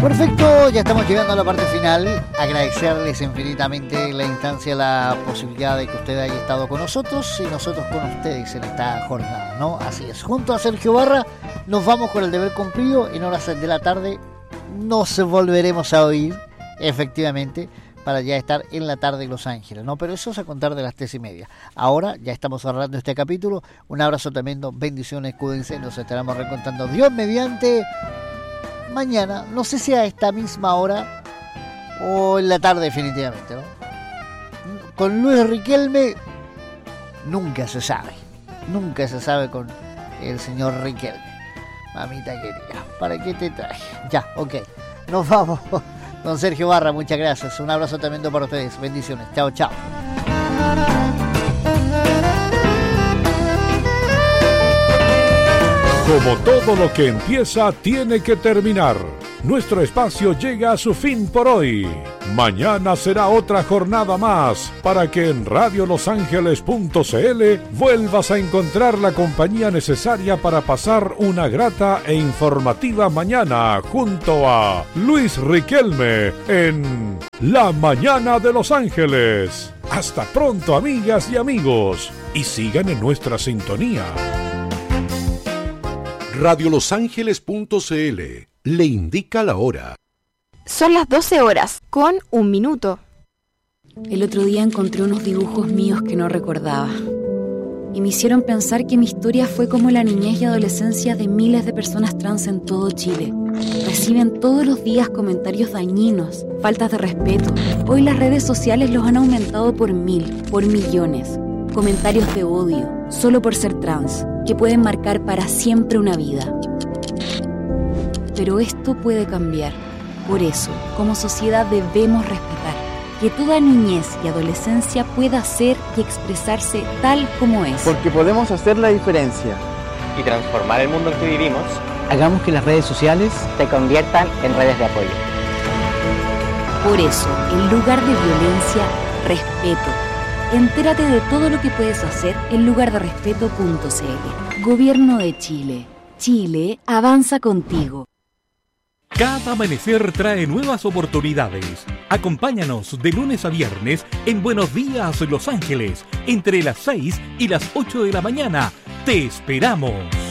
Perfecto, ya estamos llegando a la parte final. Agradecerles infinitamente la instancia, la posibilidad de que usted haya estado con nosotros y nosotros con ustedes en esta jornada, ¿no? Así es. Junto a Sergio Barra nos vamos con el deber cumplido. En horas de la tarde nos volveremos a oír, efectivamente, para ya estar en la tarde en Los Ángeles, ¿no? Pero eso es a contar de las 3:30. Ahora ya estamos cerrando este capítulo. Un abrazo tremendo, bendiciones, cuídense, nos estaremos reencontrando Dios mediante mañana, no sé si a esta misma hora o en la tarde definitivamente, ¿no? Con Luis Riquelme nunca se sabe con el señor Riquelme. Mamita querida, ¿para qué te traje? Ya, ok, nos vamos. Don Sergio Barra, muchas gracias. Un abrazo tremendo para ustedes. Bendiciones. Chao, chao. Como todo lo que empieza, tiene que terminar. Nuestro espacio llega a su fin por hoy. Mañana será otra jornada más para que en radiolosangeles.cl vuelvas a encontrar la compañía necesaria para pasar una grata e informativa mañana junto a Luis Riquelme en La Mañana de Los Ángeles. Hasta pronto, amigas y amigos, y sigan en nuestra sintonía. Radiolosangeles.cl le indica la hora. Son las 12 horas, con 1 minuto. El otro día encontré unos dibujos míos que no recordaba. Y me hicieron pensar que mi historia fue como la niñez y adolescencia de miles de personas trans en todo Chile. Reciben todos los días comentarios dañinos, faltas de respeto. Hoy las redes sociales los han aumentado por 1000, por millones. Comentarios de odio, solo por ser trans, que pueden marcar para siempre una vida. Pero esto puede cambiar. Por eso, como sociedad debemos respetar que toda niñez y adolescencia pueda ser y expresarse tal como es. Porque podemos hacer la diferencia y transformar el mundo en que vivimos. Hagamos que las redes sociales se conviertan en redes de apoyo. Por eso, en lugar de violencia, respeto. Entérate de todo lo que puedes hacer en lugarderespeto.cl. Gobierno de Chile. Chile avanza contigo. Cada amanecer trae nuevas oportunidades. Acompáñanos de lunes a viernes en Buenos Días Los Ángeles, entre las 6 y las 8 de la mañana. ¡Te esperamos!